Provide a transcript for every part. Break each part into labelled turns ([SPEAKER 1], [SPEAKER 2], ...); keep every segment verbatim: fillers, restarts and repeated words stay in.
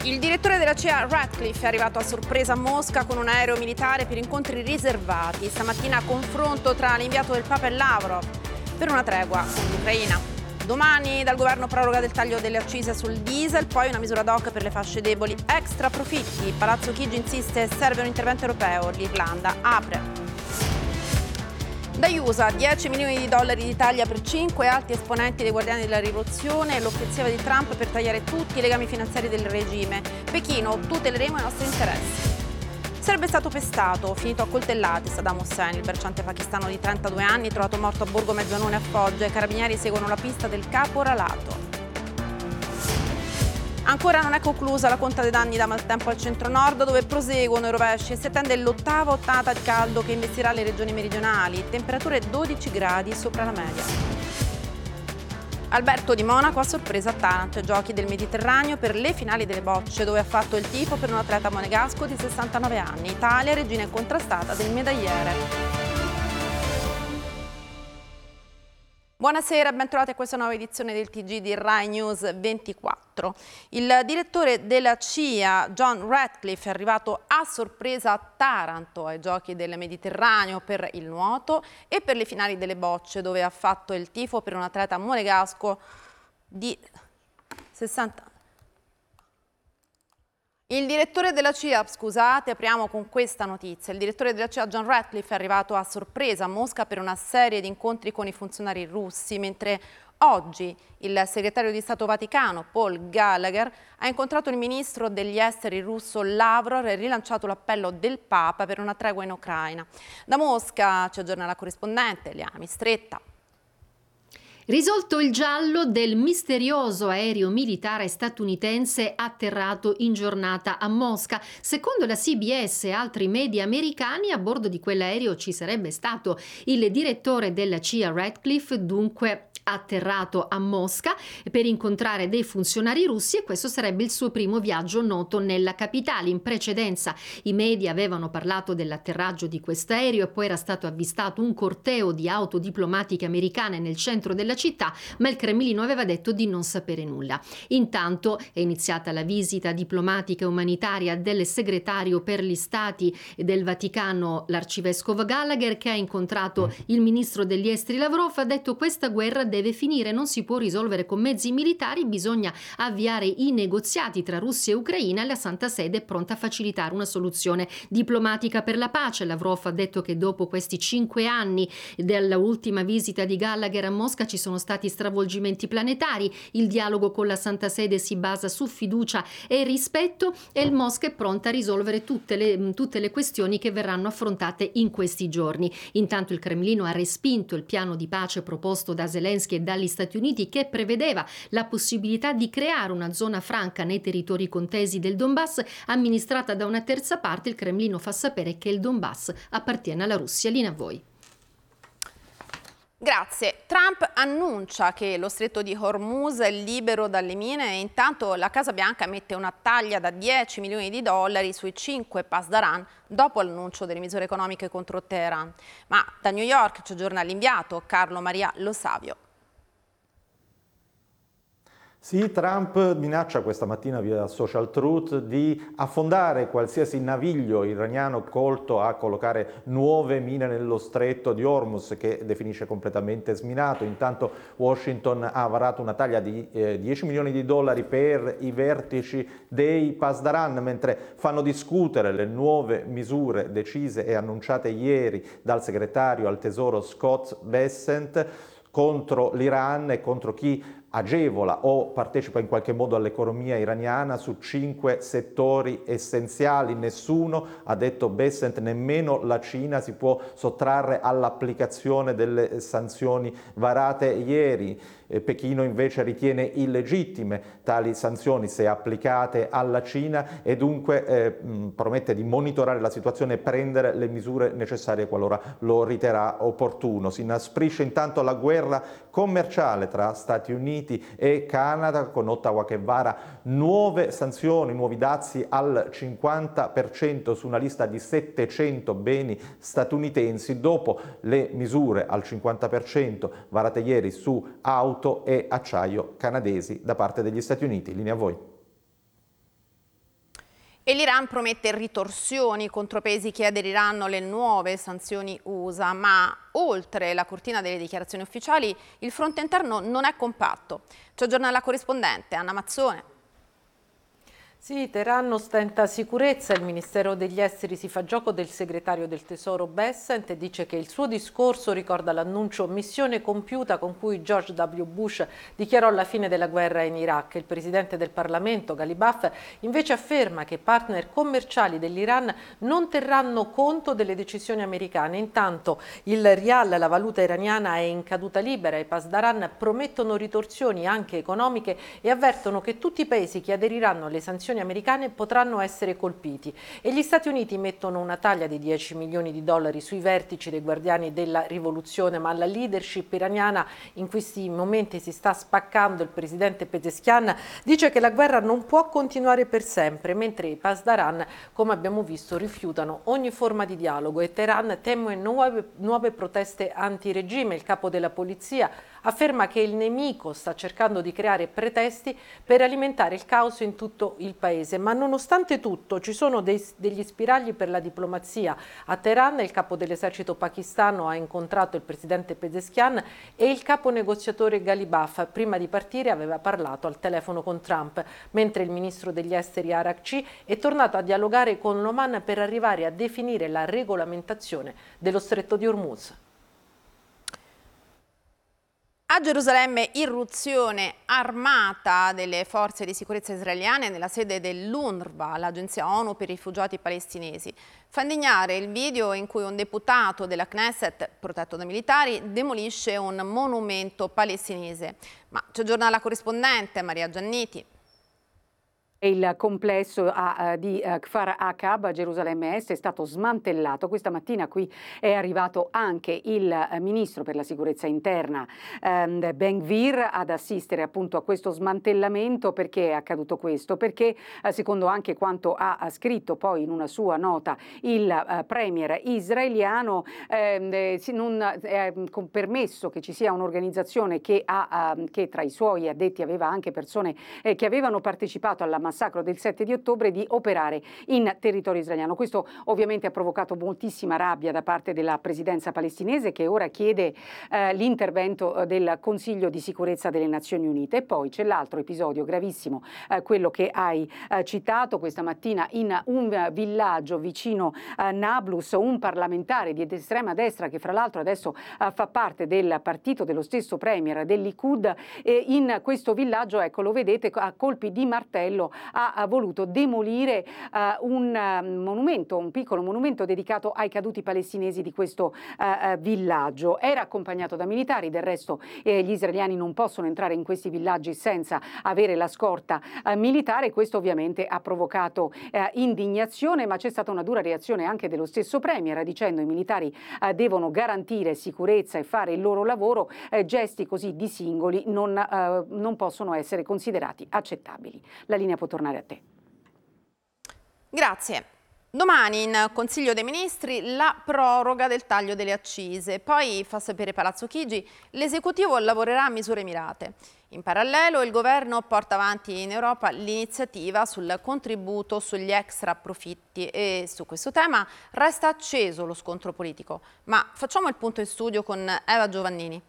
[SPEAKER 1] Il direttore della C I A Ratcliffe è arrivato a sorpresa a Mosca con un aereo militare per incontri riservati. Stamattina confronto tra l'inviato del Papa e Lavrov per una tregua con l'Ucraina. Domani dal governo proroga del taglio delle accise sul diesel, poi una misura ad hoc per le fasce deboli, extra profitti. Palazzo Chigi insiste, serve un intervento europeo, l'Irlanda apre. Dagli U S A dieci milioni di dollari di taglia per cinque alti esponenti dei Guardiani della Rivoluzione e l'offensiva di Trump per tagliare tutti i legami finanziari del regime. Pechino, tuteleremo i nostri interessi. Sarebbe stato pestato, finito a coltellate Saddam Hussein, il bracciante pakistano di trentadue anni, trovato morto a Borgo Mezzanone a Foggia. I carabinieri seguono la pista del caporalato. Ancora non è conclusa la conta dei danni da maltempo al centro-nord, dove proseguono i rovesci e si attende l'ottava ottata di caldo che investirà le regioni meridionali. Temperature dodici gradi sopra la media. Alberto di Monaco a sorpresa a Taranto, ai Giochi del Mediterraneo per le finali delle bocce, dove ha fatto il tifo per un atleta monegasco di sessantanove anni. Italia, regina incontrastata del medagliere. Buonasera, ben trovati a questa nuova edizione del T G di Rai News ventiquattro. Il direttore della C I A, John Ratcliffe, è arrivato a sorpresa a Taranto, ai Giochi del Mediterraneo per il nuoto e per le finali delle bocce, dove ha fatto il tifo per un atleta monegasco di sessanta anni. Il direttore della C I A, scusate, apriamo con questa notizia. Il direttore della C I A, John Ratcliffe, è arrivato a sorpresa a Mosca per una serie di incontri con i funzionari russi, mentre oggi il segretario di Stato Vaticano, Paul Gallagher, ha incontrato il ministro degli esteri russo Lavrov e rilanciato l'appello del Papa per una tregua in Ucraina. Da Mosca ci aggiorna la corrispondente Eliana Mistretta.
[SPEAKER 2] Risolto il giallo del misterioso aereo militare statunitense atterrato in giornata a Mosca. Secondo la C B S e altri media americani, a bordo di quell'aereo ci sarebbe stato il direttore della C I A Ratcliffe, dunque atterrato a Mosca per incontrare dei funzionari russi, e questo sarebbe il suo primo viaggio noto nella capitale. In precedenza i media avevano parlato dell'atterraggio di quest'aereo e poi era stato avvistato un corteo di auto diplomatiche americane nel centro della città, ma il Cremlino aveva detto di non sapere nulla. Intanto è iniziata la visita diplomatica e umanitaria del segretario per gli stati del Vaticano, l'arcivescovo Gallagher, che ha incontrato il ministro degli esteri Lavrov. Ha detto: questa guerra deve deve finire, non si può risolvere con mezzi militari, bisogna avviare i negoziati tra Russia e Ucraina e la Santa Sede è pronta a facilitare una soluzione diplomatica per la pace. Lavrov ha detto che dopo questi cinque anni dell'ultima visita di Gallagher a Mosca ci sono stati stravolgimenti planetari, il dialogo con la Santa Sede si basa su fiducia e rispetto e il Mosca è pronta a risolvere tutte le, tutte le questioni che verranno affrontate in questi giorni. Intanto il Cremlino ha respinto il piano di pace proposto da Zelensky e dagli Stati Uniti, che prevedeva la possibilità di creare una zona franca nei territori contesi del Donbass amministrata da una terza parte. Il Cremlino fa sapere che il Donbass appartiene alla Russia. Linea a voi.
[SPEAKER 1] Grazie. Trump annuncia che lo stretto di Hormuz è libero dalle mine e intanto la Casa Bianca mette una taglia da dieci milioni di dollari sui cinque Pasdaran dopo l'annuncio delle misure economiche contro Teheran. Ma da New York ci aggiorna l'inviato Carlo Maria Lo Savio.
[SPEAKER 3] Sì, Trump minaccia questa mattina via Social Truth di affondare qualsiasi naviglio iraniano colto a collocare nuove mine nello stretto di Hormuz, che definisce completamente sminato. Intanto Washington ha varato una taglia di eh, dieci milioni di dollari per i vertici dei Pasdaran, mentre fanno discutere le nuove misure decise e annunciate ieri dal segretario al Tesoro Scott Bessent contro l'Iran e contro chi agevola o partecipa in qualche modo all'economia iraniana su cinque settori essenziali. Nessuno, ha detto Bessent, nemmeno la Cina si può sottrarre all'applicazione delle sanzioni varate ieri. Eh, Pechino invece ritiene illegittime tali sanzioni se applicate alla Cina e dunque eh, mh, promette di monitorare la situazione e prendere le misure necessarie qualora lo riterrà opportuno. Si inasprisce intanto la guerra commerciale tra Stati Uniti e Canada, con Ottawa che vara nuove sanzioni, nuovi dazi al cinquanta per cento su una lista di settecento beni statunitensi dopo le misure al cinquanta per cento varate ieri su auto e acciaio canadesi da parte degli Stati Uniti. Linea a voi.
[SPEAKER 1] E l'Iran promette ritorsioni contro paesi che aderiranno alle nuove sanzioni U S A, ma oltre la cortina delle dichiarazioni ufficiali il fronte interno non è compatto. Ci aggiorna la corrispondente Anna Mazzone.
[SPEAKER 4] Sì, Teheran ostenta sicurezza, il Ministero degli Esteri si fa gioco del segretario del Tesoro Bessent e dice che il suo discorso ricorda l'annuncio missione compiuta con cui George W. Bush dichiarò la fine della guerra in Iraq. Il presidente del Parlamento, Ghalibaf, invece afferma che partner commerciali dell'Iran non terranno conto delle decisioni americane. Intanto il rial, la valuta iraniana, è in caduta libera. I Pasdaran promettono ritorsioni anche economiche e avvertono che tutti i paesi che aderiranno alle sanzioni americane potranno essere colpiti, e gli Stati Uniti mettono una taglia di dieci milioni di dollari sui vertici dei guardiani della rivoluzione, ma la leadership iraniana in questi momenti si sta spaccando. Il presidente Pezeshkian dice che la guerra non può continuare per sempre, mentre i Pasdaran, come abbiamo visto, rifiutano ogni forma di dialogo, e Teheran teme nuove, nuove proteste antiregime. Il capo della polizia afferma che il nemico sta cercando di creare pretesti per alimentare il caos in tutto il paese, ma nonostante tutto ci sono dei, degli spiragli per la diplomazia. A Teheran il capo dell'esercito pakistano ha incontrato il presidente Pezeshkian e il capo negoziatore Ghalibaf. Prima di partire aveva parlato al telefono con Trump, mentre il ministro degli esteri Arakci è tornato a dialogare con l'Oman per arrivare a definire la regolamentazione dello stretto di Hormuz.
[SPEAKER 1] A Gerusalemme irruzione armata delle forze di sicurezza israeliane nella sede dell'UNRWA, l'agenzia ONU per i rifugiati palestinesi. Fa indignare il video in cui un deputato della Knesset, protetto da militari, demolisce un monumento palestinese. Ma ci aggiorna la corrispondente Maria Gianniti.
[SPEAKER 5] Il complesso a, di uh, Kfar Aqab a Gerusalemme Est è stato smantellato. Questa mattina qui è arrivato anche il uh, ministro per la sicurezza interna um, Ben Gvir ad assistere appunto a questo smantellamento. Perché è accaduto questo? Perché uh, secondo anche quanto ha, ha scritto poi in una sua nota il uh, premier israeliano, eh, non è permesso che ci sia un'organizzazione che, ha, uh, che tra i suoi addetti aveva anche persone eh, che avevano partecipato alla massacro del sette di ottobre, di operare in territorio israeliano. Questo ovviamente ha provocato moltissima rabbia da parte della presidenza palestinese, che ora chiede eh, l'intervento del Consiglio di sicurezza delle Nazioni Unite. E poi c'è l'altro episodio gravissimo, eh, quello che hai eh, citato questa mattina in un villaggio vicino a Nablus, un parlamentare di estrema destra che fra l'altro adesso eh, fa parte del partito dello stesso premier, del Likud, e in questo villaggio, ecco, lo vedete, a colpi di martello ha, ha voluto demolire uh, un uh, monumento, un piccolo monumento dedicato ai caduti palestinesi di questo uh, uh, villaggio. Era accompagnato da militari, del resto eh, gli israeliani non possono entrare in questi villaggi senza avere la scorta uh, militare. Questo ovviamente ha provocato uh, indignazione, ma c'è stata una dura reazione anche dello stesso premier, dicendo i militari uh, devono garantire sicurezza e fare il loro lavoro, uh, gesti così di singoli non, uh, non possono essere considerati accettabili. La linea può tornare a te.
[SPEAKER 1] Grazie. Domani in Consiglio dei Ministri la proroga del taglio delle accise. Poi, fa sapere Palazzo Chigi, l'esecutivo lavorerà a misure mirate. In parallelo il governo porta avanti in Europa l'iniziativa sul contributo sugli extra profitti, e su questo tema resta acceso lo scontro politico. Ma facciamo il punto in studio con Eva Giovannini.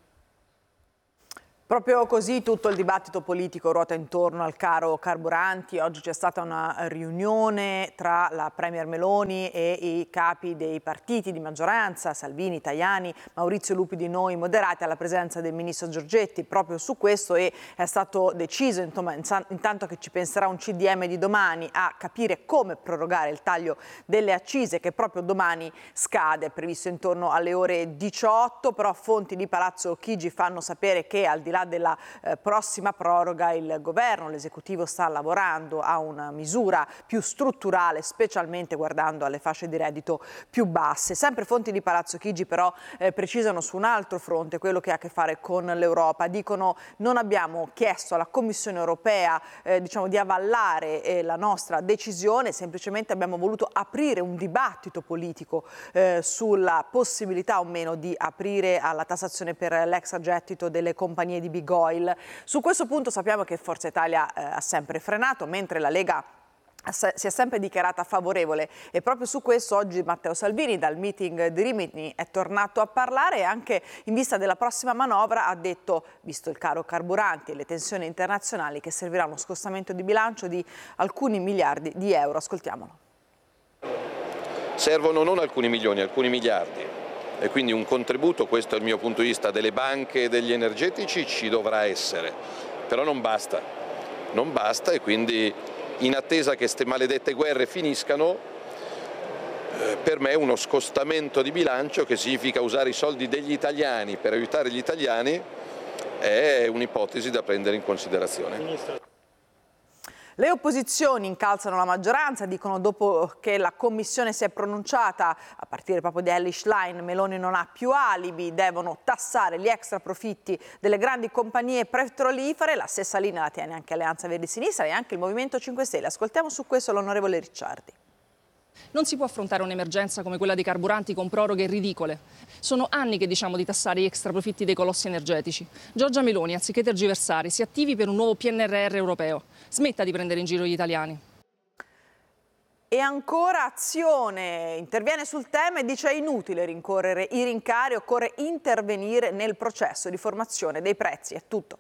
[SPEAKER 6] Proprio così tutto il dibattito politico ruota intorno al caro carburanti. Oggi c'è stata una riunione tra la Premier Meloni e i capi dei partiti di maggioranza, Salvini, Tajani, Maurizio Lupi di Noi Moderati, alla presenza del ministro Giorgetti proprio su questo, e è stato deciso, insomma, intanto che ci penserà un C D M di domani, a capire come prorogare il taglio delle accise, che proprio domani scade, previsto intorno alle ore diciotto, però fonti di Palazzo Chigi fanno sapere che al di là della eh, prossima proroga il governo, l'esecutivo sta lavorando a una misura più strutturale, specialmente guardando alle fasce di reddito più basse. Sempre fonti di Palazzo Chigi però eh, precisano su un altro fronte, quello che ha a che fare con l'Europa. Dicono: non abbiamo chiesto alla Commissione europea eh, diciamo, di avallare eh, la nostra decisione, semplicemente abbiamo voluto aprire un dibattito politico eh, sulla possibilità o meno di aprire alla tassazione per l'extragettito delle compagnie di big oil. Su questo punto sappiamo che Forza Italia eh, ha sempre frenato, mentre la Lega si è sempre dichiarata favorevole e proprio su questo oggi Matteo Salvini dal meeting di Rimini è tornato a parlare e anche in vista della prossima manovra ha detto, visto il caro carburanti e le tensioni internazionali, che servirà uno scostamento di bilancio di alcuni miliardi di euro. Ascoltiamolo.
[SPEAKER 7] Servono non alcuni milioni, alcuni miliardi e quindi un contributo, questo è il mio punto di vista, delle banche e degli energetici ci dovrà essere, però non basta, non basta e quindi in attesa che queste maledette guerre finiscano, eh, per me uno scostamento di bilancio, che significa usare i soldi degli italiani per aiutare gli italiani, è un'ipotesi da prendere in considerazione.
[SPEAKER 6] Le opposizioni incalzano la maggioranza, dicono dopo che la Commissione si è pronunciata, a partire proprio di Elly Schlein, Meloni non ha più alibi, devono tassare gli extra profitti delle grandi compagnie petrolifere, la stessa linea la tiene anche Alleanza Verdi e Sinistra e anche il Movimento cinque Stelle. Ascoltiamo su questo l'onorevole Ricciardi.
[SPEAKER 8] Non si può affrontare un'emergenza come quella dei carburanti con proroghe ridicole. Sono anni che diciamo di tassare gli extraprofitti dei colossi energetici. Giorgia Meloni, anziché tergiversare, si attivi per un nuovo P N R R europeo. Smetta di prendere in giro gli italiani.
[SPEAKER 6] E ancora Azione interviene sul tema e dice è inutile rincorrere i rincari, occorre intervenire nel processo di formazione dei prezzi. È tutto.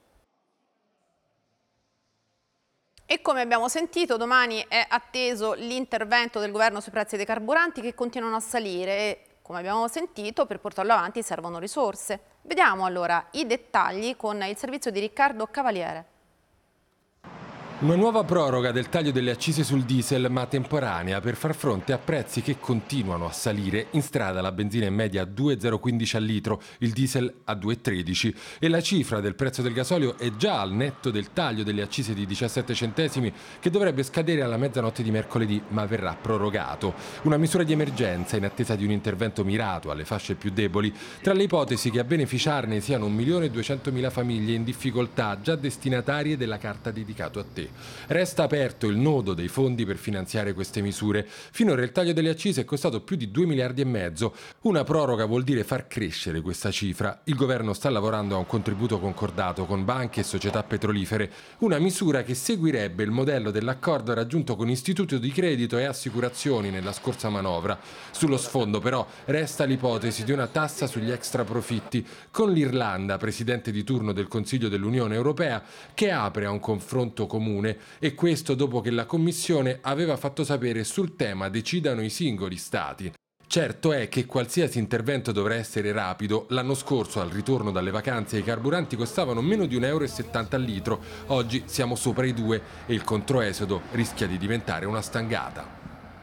[SPEAKER 1] E come abbiamo sentito, domani è atteso l'intervento del governo sui prezzi dei carburanti che continuano a salire e, come abbiamo sentito, per portarlo avanti servono risorse. Vediamo allora i dettagli con il servizio di Riccardo Cavaliere.
[SPEAKER 9] Una nuova proroga del taglio delle accise sul diesel, ma temporanea, per far fronte a prezzi che continuano a salire. In strada la benzina in media a due virgola zero quindici al litro, il diesel a due virgola tredici e la cifra del prezzo del gasolio è già al netto del taglio delle accise di diciassette centesimi che dovrebbe scadere alla mezzanotte di mercoledì, ma verrà prorogato. Una misura di emergenza in attesa di un intervento mirato alle fasce più deboli. Tra le ipotesi che a beneficiarne siano un milione e duecentomila famiglie in difficoltà già destinatarie della carta dedicato a te. Resta aperto il nodo dei fondi per finanziare queste misure. Finora il taglio delle accise è costato più di due miliardi e mezzo. Una proroga vuol dire far crescere questa cifra. Il governo sta lavorando a un contributo concordato con banche e società petrolifere, una misura che seguirebbe il modello dell'accordo raggiunto con istituti di credito e assicurazioni nella scorsa manovra. Sullo sfondo però resta l'ipotesi di una tassa sugli extraprofitti, con l'Irlanda, presidente di turno del Consiglio dell'Unione Europea, che apre a un confronto comune. E questo dopo che la Commissione aveva fatto sapere sul tema decidano i singoli Stati. Certo è che qualsiasi intervento dovrà essere rapido. L'anno scorso, al ritorno dalle vacanze, i carburanti costavano meno di un euro e settanta al litro. Oggi siamo sopra i due e il controesodo rischia di diventare una stangata.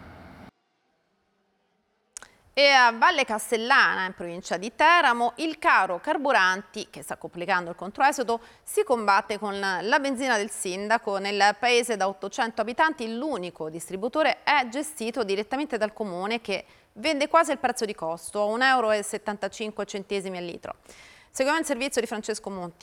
[SPEAKER 1] E a Valle Castellana, in provincia di Teramo, il caro carburanti, che sta complicando il controesodo, si combatte con la benzina del sindaco. Nel paese da ottocento abitanti l'unico distributore è gestito direttamente dal comune, che vende quasi il prezzo di costo, un euro e settantacinque centesimi al litro. Seguiamo il servizio di Francesco Monti.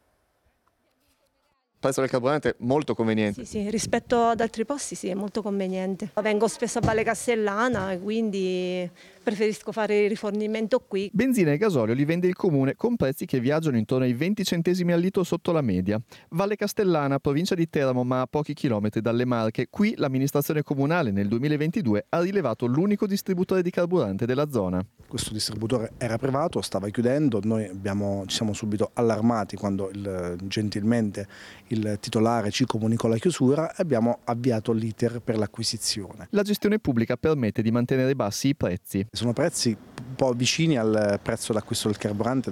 [SPEAKER 10] Il prezzo del carburante è molto conveniente.
[SPEAKER 11] Sì, sì, rispetto ad altri posti sì, è molto conveniente. Vengo spesso a Valle Castellana e quindi preferisco fare il rifornimento qui.
[SPEAKER 10] Benzina e gasolio li vende il comune con prezzi che viaggiano intorno ai venti centesimi al litro sotto la media. Valle Castellana, provincia di Teramo, ma a pochi chilometri dalle Marche. Qui l'amministrazione comunale nel duemilaventidue ha rilevato l'unico distributore di carburante della zona.
[SPEAKER 12] Questo distributore era privato, stava chiudendo, noi abbiamo, ci siamo subito allarmati quando il, gentilmente il titolare ci comunicò la chiusura e abbiamo avviato l'iter per l'acquisizione.
[SPEAKER 10] La gestione pubblica permette di mantenere bassi i prezzi.
[SPEAKER 12] Sono prezzi un po' vicini al prezzo d'acquisto del carburante